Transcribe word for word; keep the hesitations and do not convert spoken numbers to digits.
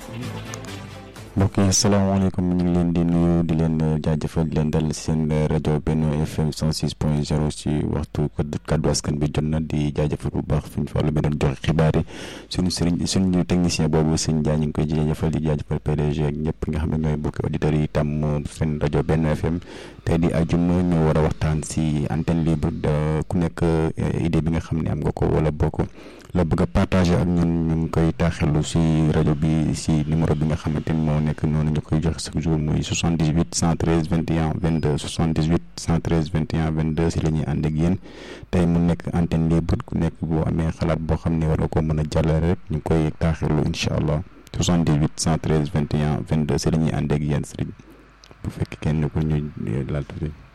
mbokk yi asalaamaaleykum ñu ngi leen di nuyu di leen jaajëfal di leen dal seen rajo Benno F M cent six point zéro ci waxtu kaddu askan bi jot na di jaajëfal bu baax fi ñu fàllu bi doon joxe xibaar yi suñu sëriñ suñu technicien boobu sëñ Dia ñu ngi koy jaajëfal di jaajëfal P D G ak ñëpp nga xam ne ñooy bokki auditeurs yi tam seen rajo Benno F M tey di ajuma ñu war a waxtaan si antenne libre de ku nekk idée bi nga xam ne am nga ko wala bokk la bëgg a partager ak ñun ñu ngi koy taaxelu si rajo bi si numéro bi nga xamante ni moo nekk noonu ñu koy joxe chaque jour muy soixante-dix-huit cent treize vingt et un vingt-deux soixante-dix-huit cent treize vingt et un vingt-deux si la ñuy ànd ak yéen tey mu nekk antenne libre ku nekk boo amee xalaat boo xam ne war nga ko mën a jàllale rek ñu ngi koy taaxelu incha allah soixante-dix-huit cent treize vingt et un vingt-deux si la ñuy ànd ak yéen sëriñ bu fekkee kenn ko ñu laal tuuti